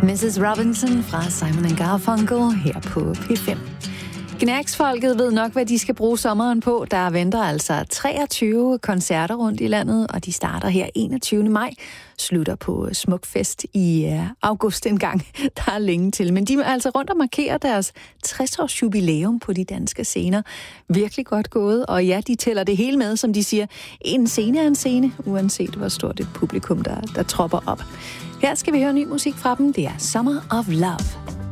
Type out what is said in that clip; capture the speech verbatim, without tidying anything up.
missus Robinson fra Simon and Garfunkel her på P fem. Knæksfolket ved nok, hvad de skal bruge sommeren på. Der venter altså treogtyve koncerter rundt i landet, og de starter her enogtyvende maj. Slutter på Smukfest i august en gang. Der er længe til. Men de er altså rundt og markerer deres tres-års jubilæum på de danske scener. Virkelig godt gået. Og ja, de tæller det hele med, som de siger. En scene er en scene, uanset hvor stort et publikum, der, der tropper op. Her skal vi høre ny musik fra dem. Det er Summer of Love.